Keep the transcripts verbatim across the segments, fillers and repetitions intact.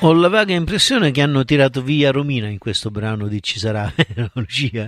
Ho la vaga impressione che hanno tirato via Romina in questo brano di Ci sarà, Lucia.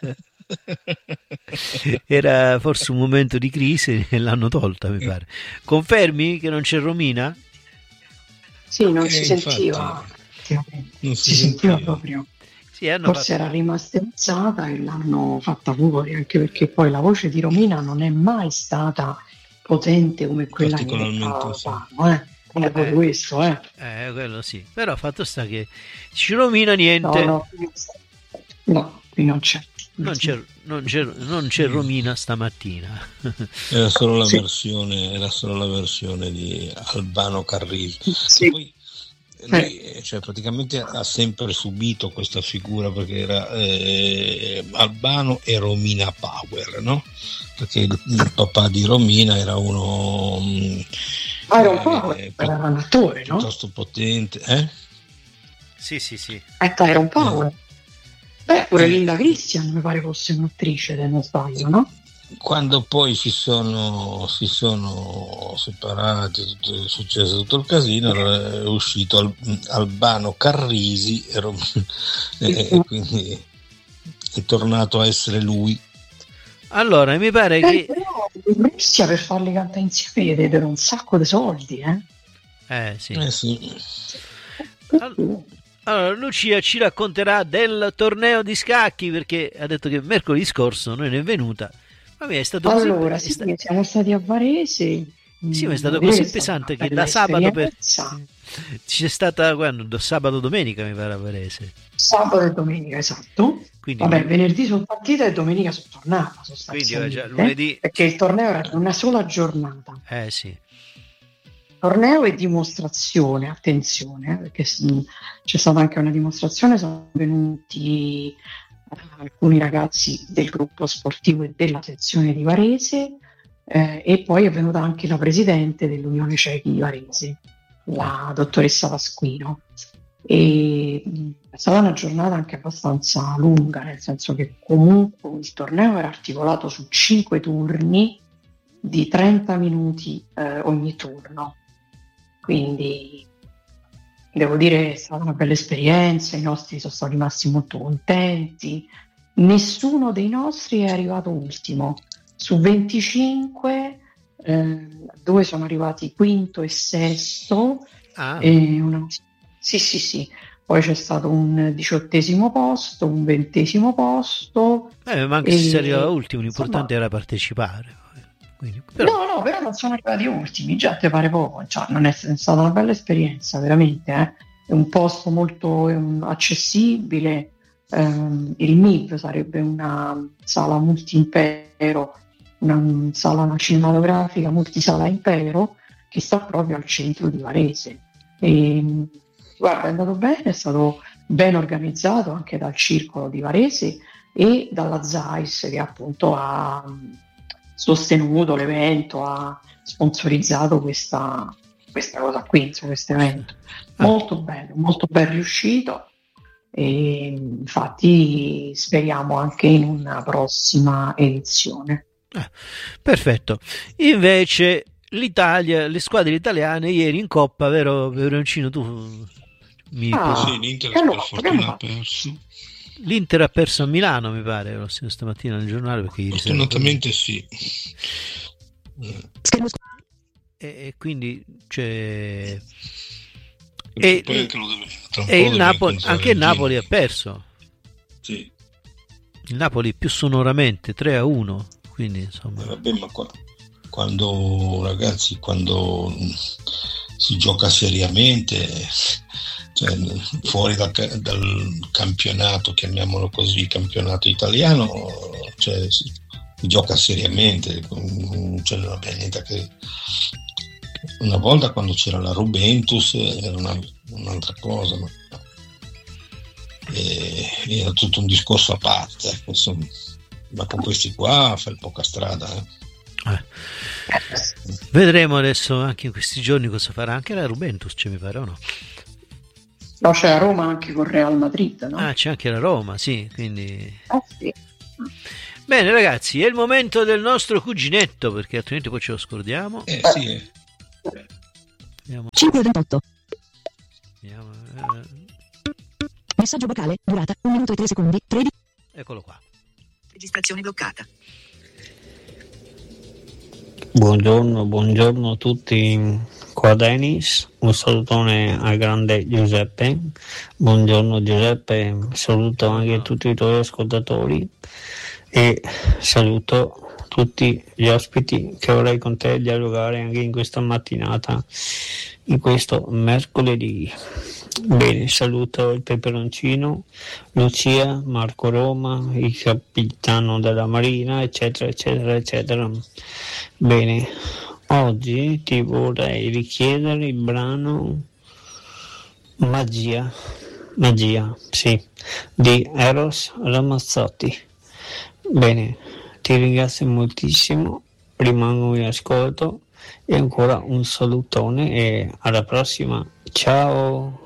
Era forse un momento di crisi e l'hanno tolta, mi pare. Confermi che non c'è Romina? Sì, non eh, si infatti, sentiva. non si, si sentiva proprio. Sì, hanno Forse fatto... era rimasterizzata e l'hanno fatta fuori, anche perché poi la voce di Romina non è mai stata potente come quella che particolarmente sì. Albano, eh. È pure Eh, questo, eh. eh, quello sì. Però fatto sta che ci Romina niente. No, no, no, qui non c'è. Non c'è, non, c'è, non c'è Romina stamattina. Era solo la Sì. versione, era solo la versione di Albano Carrisi. Sì. Che poi lui, cioè, praticamente ha sempre subito questa figura, perché era eh, Albano e Romina Power, no? Perché il, il papà di Romina era uno Ah, era un po' eh, era un attore, no? piuttosto potente, eh? Sì, sì, sì. Ecco, era un po'. Eh. Beh, pure Eh. Linda Christian mi pare fosse un'attrice, se non sbaglio, no? Quando poi si sono, si sono separati, tutto, è successo tutto il casino, è uscito Al, Albano Carrisi e, Rom- e, e quindi è tornato a essere lui. Allora, mi pare Eh, che... però in Russia per farli cantare insieme vedere un sacco di soldi, eh? Eh, sì. Eh sì. All- Allora, Lucia ci racconterà del torneo di scacchi, perché ha detto che mercoledì scorso non è venuta. Ma è stato così, Allora, è sì, sta- siamo stati a Varese. sì, ma è stato devo dire così che è stata pesante una che bella da sabato per... esperienza. c'è stata quando? Sabato domenica mi pare a Varese. Sabato e domenica, esatto. Quindi, Vabbè, lun- venerdì sono partita e domenica sono tornata quindi eh, già sostanzialmente, lunedì... perché il torneo era di una sola giornata. Eh sì. Torneo e dimostrazione, attenzione, eh, perché mh, c'è stata anche una dimostrazione, sono venuti eh, alcuni ragazzi del gruppo sportivo e della sezione di Varese eh, e poi è venuta anche la presidente dell'Unione Ciechi di Varese, la dottoressa Pasquino. E mh, è stata una giornata anche abbastanza lunga, nel senso che comunque il torneo era articolato su cinque turni di trenta minuti eh, ogni turno. Quindi devo dire che è stata una bella esperienza, i nostri sono stati rimasti molto contenti, nessuno dei nostri è arrivato ultimo, su venticinque eh, due sono arrivati quinto e sesto, Ah, e una... sì sì sì, poi c'è stato un diciottesimo posto, un ventesimo posto. eh, ma anche e... se si arrivava ultimo, l'importante insomma... era partecipare. Quindi, però... No, no, però non sono arrivati ultimi, già te pare poco, cioè, non è, è stata una bella esperienza, veramente, eh. È un posto molto um, accessibile, ehm, il M I V sarebbe una sala multi-impero, una um, sala cinematografica multisala impero che sta proprio al centro di Varese. E, guarda, è andato bene, è stato ben organizzato anche dal Circolo di Varese e dalla ZAIS che appunto ha sostenuto l'evento, ha sponsorizzato questa, questa cosa qui, insomma, questo evento. Molto bello, molto ben riuscito e infatti speriamo anche in una prossima edizione. Ah, perfetto. Invece l'Italia, le squadre italiane ieri in Coppa, vero Veroncino, tu mi Ah, Sì, l'Inter che hanno per fatto? Che fortuna hanno ha perso. L'Inter ha perso a Milano, mi pare, l'ho sentito stamattina nel giornale perché ieri sera- Fortunatamente sì. e, e quindi c'è Perché e, poi anche, lo deve, tra un e po' il deve Napoli, incontrare anche il Genoa. Napoli ha perso. Sì. Il Napoli più sonoramente tre a uno, quindi insomma. Eh, vabbè, ma qua, quando ragazzi, quando mh, si gioca seriamente, cioè, fuori dal, dal campionato, chiamiamolo così, campionato italiano, cioè, si, si gioca seriamente, non c'è niente che... Una volta quando c'era la Juventus era una, un'altra cosa, ma e, era tutto un discorso a parte, ecco, insomma. Ma con questi qua fai poca strada. Eh. Eh. Vedremo adesso anche in questi giorni cosa farà anche la Juventus, cioè, mi pare o no? No, c'è a Roma anche con Real Madrid, no? Ah, c'è anche la Roma, sì, quindi... Eh sì. Bene ragazzi, è il momento del nostro cuginetto, perché altrimenti poi ce lo scordiamo. Eh sì, eh. Vediamo. cinque ventotto Vediamo, eh. Messaggio vocale, durata un minuto e tre secondi. tredici. Eccolo qua. Registrazione bloccata. Buongiorno, buongiorno a tutti. Qua Denis, un salutone al grande Giuseppe. Buongiorno Giuseppe, saluto anche tutti i tuoi ascoltatori e saluto tutti gli ospiti che vorrei con te dialogare anche in questa mattinata, in questo mercoledì. Bene, saluto il Peperoncino, Lucia, Marco Roma, il capitano della Marina, eccetera, eccetera, eccetera. Bene, oggi ti vorrei richiedere il brano Magia, Magia, sì, di Eros Ramazzotti. Bene, ti ringrazio moltissimo, rimango in ascolto e ancora un salutone e alla prossima, ciao!